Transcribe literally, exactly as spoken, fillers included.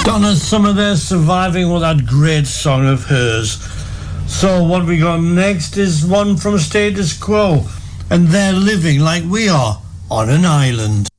Donna Summer there, surviving with that great song of hers. So what we got next is one from Status Quo, and they're living like we are on an island.